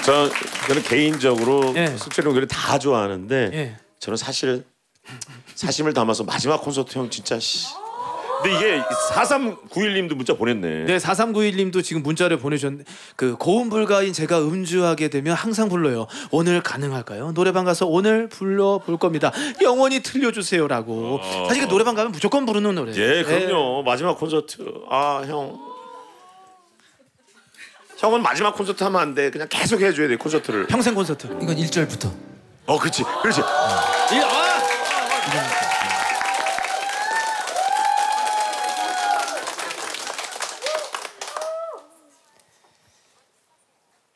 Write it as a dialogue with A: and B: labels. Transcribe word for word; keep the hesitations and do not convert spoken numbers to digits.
A: 저, 저는 개인적으로
B: 예.
A: 수철이 형 노래 다 좋아하는데
B: 예.
A: 저는 사실 사심을 담아서 마지막 콘서트 형 진짜 씨. 근데 이게 사삼구일 님도 문자 보냈네.
B: 네, 사삼구일 님도 지금 문자를 보내셨는데 그 고음 불가인 제가 음주하게 되면 항상 불러요. 오늘 가능할까요? 노래방 가서 오늘 불러볼 겁니다. 영원히 들려주세요라고.
A: 어.
B: 사실 그 노래방 가면 무조건 부르는 노래.
A: 예, 그럼요. 마지막 콘서트. 아, 형. 형은 마지막 콘서트 하면 안 돼. 그냥 계속 해줘야 돼, 콘서트를.
B: 평생 콘서트.
C: 이건 일 절부터.
A: 어, 그렇지. 그렇지.
B: 이, 아!